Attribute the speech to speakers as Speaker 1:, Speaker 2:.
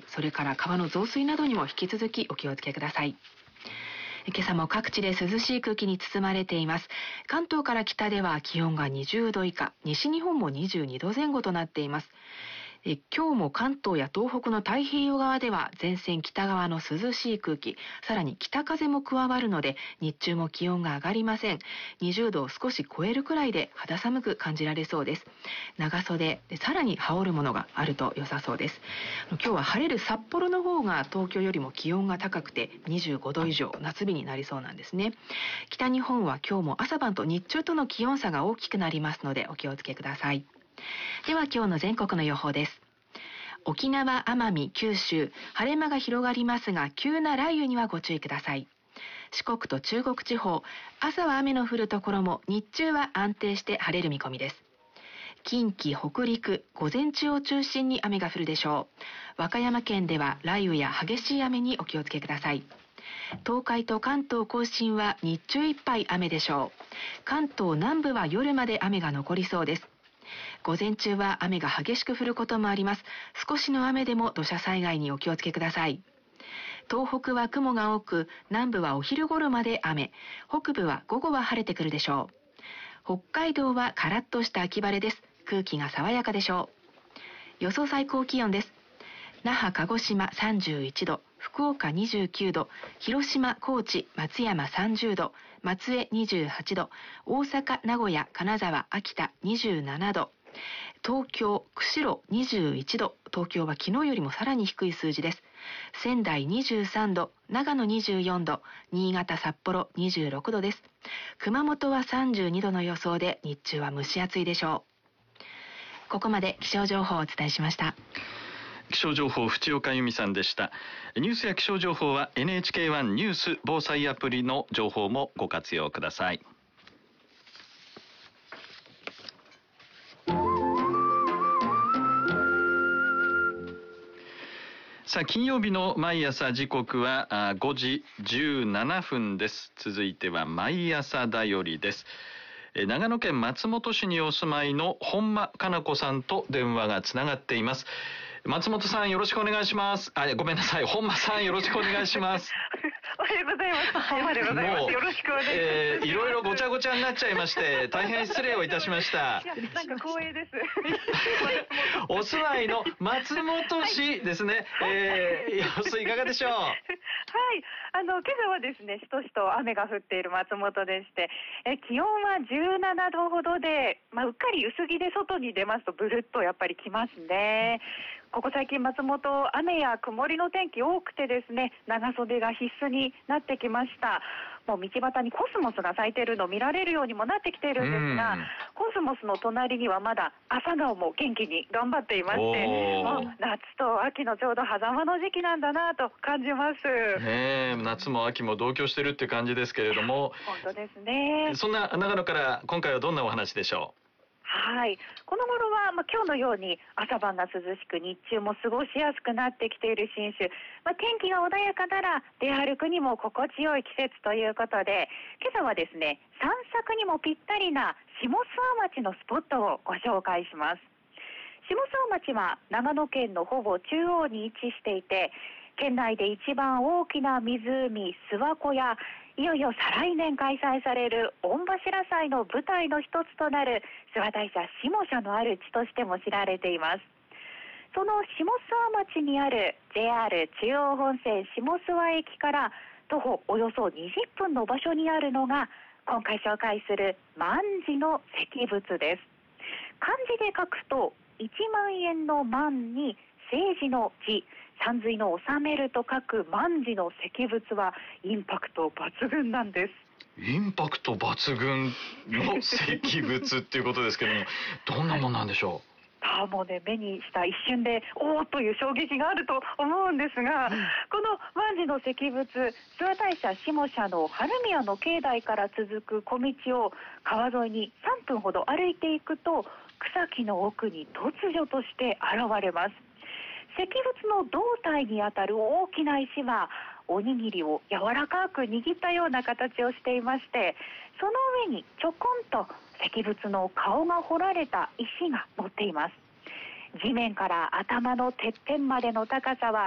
Speaker 1: それから川の増水などにも引き続きお気をつけください。今朝も各地で涼しい空気に包まれています。関東から北では気温が20度以下、西日本も22度前後となっています。今日も関東や東北の太平洋側では前線北側の涼しい空気、さらに北風も加わるので日中も気温が上がりません。20度を少し超えるくらいで肌寒く感じられそうです。長袖でさらに羽織るものがあると良さそうです。今日は晴れる札幌の方が東京よりも気温が高くて25度以上、夏日になりそうなんですね。北日本は今日も朝晩と日中との気温差が大きくなりますのでお気をつけください。では今日の全国の予報です。沖縄、奄美、九州、晴れ間が広がりますが急な雷雨にはご注意ください。四国と中国地方、朝は雨の降るところも日中は安定して晴れる見込みです。近畿、北陸、午前中を中心に雨が降るでしょう。和歌山県では雷雨や激しい雨にお気をつけください。東海と関東甲信は日中いっぱい雨でしょう。関東南部は夜まで雨が残りそうです。午前中は雨が激しく降ることもあります。少しの雨でも土砂災害にお気をつけください。東北は雲が多く、南部はお昼頃まで雨、北部は午後は晴れてくるでしょう。北海道はカラッとした秋晴れです。空気が爽やかでしょう。予想最高気温です。那覇、鹿児島31度、福岡29度、広島、高知、松山30度、松江28度、大阪、名古屋、金沢、秋田27度、東京、釧路21度、東京は昨日よりもさらに低い数字です。仙台23度、長野24度、新潟、札幌26度です。熊本は32度の予想で日中は蒸し暑いでしょう。ここまで気象情報をお伝えしました。
Speaker 2: 気象情報、淵岡由美さんでした。ニュースや気象情報は NHK1 ニュース防災アプリの情報もご活用ください。さあ、金曜日の毎朝時刻は5時17分です。続いては毎朝だよりです。長野県松本市にお住まいの本間かな子さんと電話がつながっています。松本さん、よろしくお願いします。ごめんなさい、本間さん、よろしくお願いします。
Speaker 3: おはようございます。おはようございます。よろしくお願いします。
Speaker 2: いろいろごちゃごちゃになっちゃいまして大変失礼をいたしました。
Speaker 3: いや、なんか光栄です。
Speaker 2: お住まいの松本市ですね。様子いかがでしょう。はい、
Speaker 3: 今朝はですね、しとしと雨が降っている松本でして、気温は17度ほどで、うっかり薄着で外に出ますとブルッとやっぱりきますね。ここ最近松本、雨や曇りの天気多くてですね、長袖が必須になってきました。もう道端にコスモスが咲いているのを見られるようにもなってきているんですが、コスモスの隣にはまだ朝顔も元気に頑張っていまして、夏と秋のちょうど狭間の時期なんだなと感じます。
Speaker 2: 夏も秋も同居してるって感じですけれども。
Speaker 3: 本当ですね。
Speaker 2: そんな長野から今回はどんなお話でしょう。
Speaker 3: はい、この頃は、今日のように朝晩が涼しく日中も過ごしやすくなってきている新州、天気が穏やかなら出歩くにも心地よい季節ということで、今朝はですね、散策にもぴったりな下諏訪町のスポットをご紹介します。下諏訪町は長野県のほぼ中央に位置していて、県内で一番大きな湖、諏訪湖や、いよいよ再来年開催される御柱祭の舞台の一つとなる諏訪大社下社のある地としても知られています。その下諏訪町にある JR 中央本線下諏訪駅から徒歩およそ20分の場所にあるのが、今回紹介する万字の石仏です。漢字で書くと1万円の万に政治の字、山水の収めると書く万字の石仏はインパクト抜群なんです。
Speaker 2: インパクト抜群の石仏っていうことですけども、どんなもんなんでしょう。
Speaker 3: もうね、目にした一瞬でおーという衝撃があると思うんですが、この万字の石仏、諏訪大社下社の春宮の境内から続く小道を川沿いに3分ほど歩いていくと、草木の奥に突如として現れます。石仏の胴体にあたる大きな石はおにぎりを柔らかく握ったような形をしていまして、その上にちょこんと石仏の顔が彫られた石が乗っています。地面から頭のてっぺんまでの高さは